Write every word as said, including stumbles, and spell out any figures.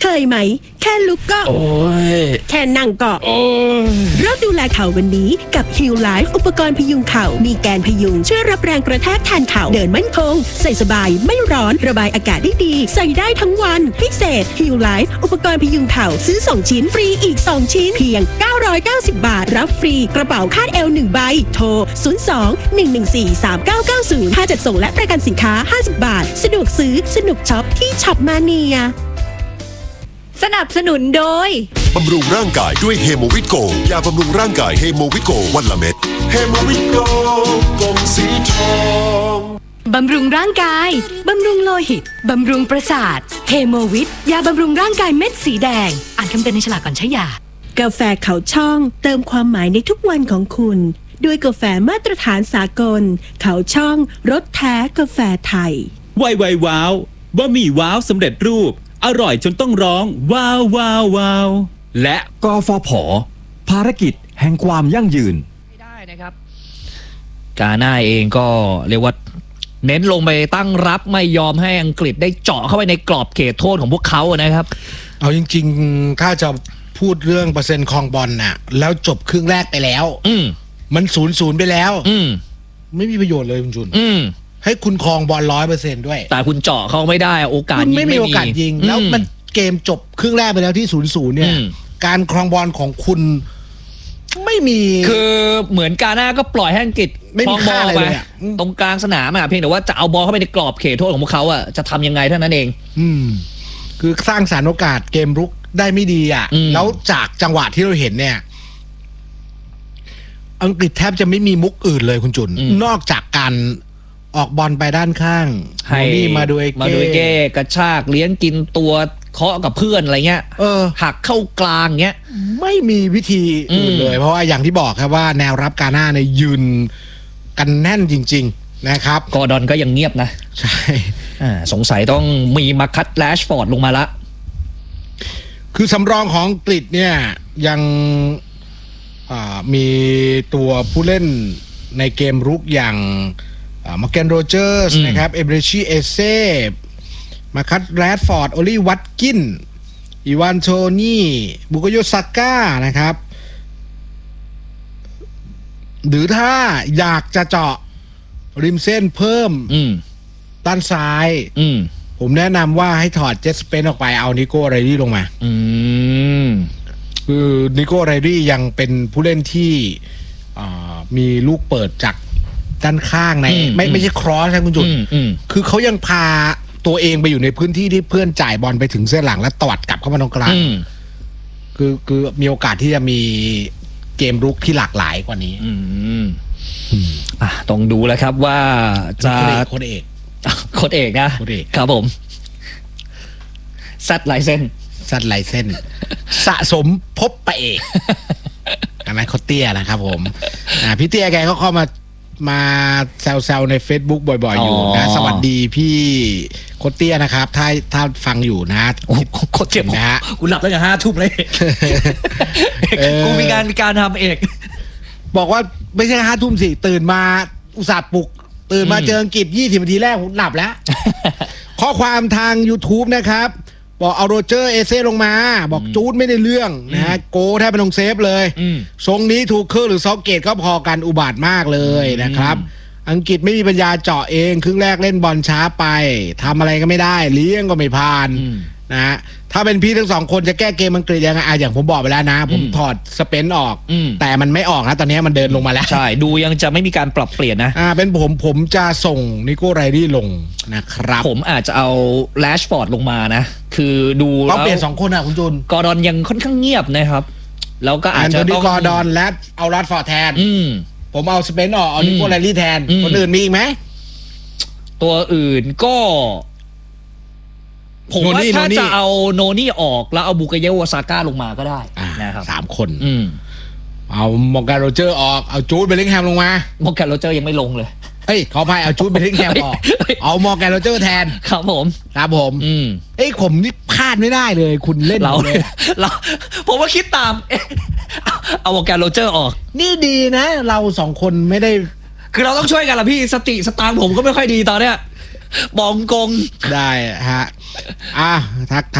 เคยไหมแค่ลุกก็โอ้ยแค่นั่งก็โอ้ยเริ่มดูแลเข่าวันนี้กับ Heal Life อุปกรณ์พยุงเข่ามีแกนพยุงช่วยรับแรงกระแทกแทนเข่าเดินมั่นคงใส่สบายไม่ร้อนระบายอากาศได้ดีใส่ได้ทั้งวันพิเศษ Heal Life อุปกรณ์พยุงเข่าซื้อสองชิ้นฟรีอีกสองชิ้นเพียงเก้าร้อยเก้าสิบบาทรับฟรีกระเป๋าคาดเอวหนึ่งใบโทรศูนย์ สอง หนึ่ง หนึ่ง สี่ สาม เก้า เก้า ศูนย์ค่าจัดส่งและประกันสินค้าห้าสิบบาทสะดวกซื้อสนุกช็อปที่ช็อปมาเนียสนับสนุนโดยบำรุงร่างกายด้วยเฮโมวิโกยาบำรุงร่างกายเฮโมวิโกวันละเม็ดเฮโมวิโกกลมสีทองบำรุงร่างกายบำรุงโลหิตบำรุงประสาทเฮโมวิทยาบำรุงร่างกายเม็ดสีแดงอ่านคำเตือนในฉลากก่อนใช้ยากาแฟเขาช่องเติมความหมายในทุกวันของคุณด้วยกาแฟมาตรฐานสากลเขาช่องรสแท้กาแฟไทยไวไวว้าวบะหมี่ว้าวสำเร็จรูปอร่อยจนต้องร้องว้าวว้าวว้าวและกฟผ.ภารกิจแห่งความยั่งยืนไม่ได้นะครับกาน่าเองก็เรียกว่าเน้นลงไปตั้งรับไม่ยอมให้อังกฤษได้เจาะเข้าไปในกรอบเขตโทษของพวกเขานะครับเอาจริงๆถ้าจะพูดเรื่องเปอร์เซ็นต์ครองบอลน่ะแล้วจบครึ่งแรกไปแล้วอืมมันศูนย์ศูนย์ไปแล้วอืมไม่มีประโยชน์เลยคุณจุนอืมให้คุณครองบอลร้อยเปอร์เซ็นต์ด้วยแต่คุณเจาะเขาไม่ได้โอกาสยิงไม่มีโอกาสยิงแล้วมันเกมจบครึ่งแรกไปแล้วที่ศูนย์ศูนย์เนี่ยการครองบอลของคุณไม่มีคือเหมือนกาน่าก็ปล่อยให้อังกฤษครองบอลไปตรงกลางสนามอ่ะเพียงแต่ว่าจะเอาบอลเข้าไปในกรอบเขตโทษของพวกเขาอ่ะจะทำยังไงเท่านั้นเองอืมคือสร้างสรรค์โอกาสเกมรุกได้ไม่ดีอ่ะแล้วจากจังหวะที่เราเห็นเนี่ยอังกฤษแทบจะไม่มีมุกอื่นเลยคุณจุนนอกจากการออกบอลไปด้านข้างให้นี่มาดูมาดูเก้กระชากเลี้ยงกินตัวเคาะกับเพื่อนอะไรเงี้ยเออหักเข้ากลางเงี้ยไม่มีวิธีอื่นเลยเพราะว่าอย่างที่บอกครับว่าแนวรับกาน่าเนี่ยยืนกันแน่นจริงๆนะครับกอร์ดอนก็ยังเงียบนะใช่สงสัยต้องมีมาคัตแรชฟอร์ดลงมาละคือสำรองของอังกฤษเนี่ยยังมีตัวผู้เล่นในเกมรุกอย่างมาร์เกนโรเจอร์สนะครับเอเบรชีเอเซ่มาคัตแรดฟอร์ดโอลี่วัตกินอีวานโทนี่บุโกโยซาก้านะครับหรือถ้าอยากจะเจาะริมเส้นเพิ่มด้านซ้ายผมแนะนำว่าให้ถอดเจสเปนออกไปเอานิโก้ไรดี้ลงมาคือนิโก้ไรดี้ยังเป็นผู้เล่นที่มีลูกเปิดจากด้านข้างในไม่ไม่ใช่ครอสใช่คุณจุนคือเขายังพาตัวเองไปอยู่ในพื้นที่ที่เพื่อนจ่ายบอลไปถึงเส้นหลังแล้วตวัดกลับเข้ามาตรงกลางคือคือมีโอกาสที่จะมีเกมรุกที่หลากหลายกว่านี้อ่ะต้องดูแล้วครับว่าจะโค้ชเอกโค้ชเอกนะครับผมซัดลายเส้นซัดลายเส้นสะสมพบปะเอกอันนั้นเขาเตี้ยนะครับผมพี่เตี้ยแกก็เข้ามามาแซวๆใน Facebook บ่อยๆอยู่นะสวัสดีพี่โคตเตี้ยนะครับถ้าถ้าฟังอยู่นะโคตรเจ็บนะฮะกูหลับตั้งแต่ห้าทุ่มเลยกูมีงานมีการทำเอกบอกว่าไม่ใช่ห้าทุ่มสิตื่นมาอุตส่าห์ปลุกตื่นมาเจออังกฤษยี่สิบนาทีแรกผมหลับแล้วข้อความทาง YouTube นะครับบอกเอาโรเจอร์เอเซ่ลงมาบอกจูดไม่ได้เรื่องนะฮะโกแทบเป็นองเซฟเลยทรงนี้ถูกเคอร์หรือซอกเกตก็พอกันอุบาทมากเลยนะครับอังกฤษไม่มีปัญญาเจาะเองครึ่งแรกเล่นบอลช้าไปทำอะไรก็ไม่ได้เลี้ยงก็ไม่ผ่านนะฮะถ้าเป็นพี่ทั้งสองคนจะแก้เกมอังกฤษยังไงอ่ะอย่างผมบอกไปแล้วนะผมถอดสเปนออกแต่มันไม่ออกนะตอนนี้มันเดินลงมาแล้วใช่ดูยังจะไม่มีการปรับเปลี่ยนนะอ่าเป็นผมผมจะส่งนิโก้ไรดี้ลงนะครับผมอาจจะเอาแรชฟอร์ดลงมานะคือดูเราเปลี่ยนสองคนอ่ะคุณจุนกอร์ดอนยังค่อนข้างเงียบนะครับแล้วก็อาจจะต้องกอร์ดอนและเอาแรชฟอร์ดแทนผมเอาสเปนออกเอานิโก้ไรดี้แทนคนอื่นมีอีกไหมตัวอื่นก็ผมว่าถ้าจะเอาโนนี่ออกแล้วเอาบุกเยวซาก้าลงมาก็ได้นะครับสามคนเอามอร์แกนโรเจอร์ออกเอาจูดเบลลิงแฮมลงมามอร์แกนโรเจอร์ยังไม่ลงเลยเฮ้ยขออภัยเอาจูดเบลลิงแฮมออกเอามอร์แกนโรเจอร์แทนครับผมครับผมเอ้ยผมนี่พลาดไม่ได้เลยคุณเล่นเราเราผมว่าคิดตามเอามอร์แกนโรเจอร์ออกนี่ดีนะเราสองคนไม่ได้คือเราต้องช่วยกันละพี่สติสตางค์ผมก็ไม่ค่อยดีตอนเนี้ยบองกงได้ฮะอ่ะทัก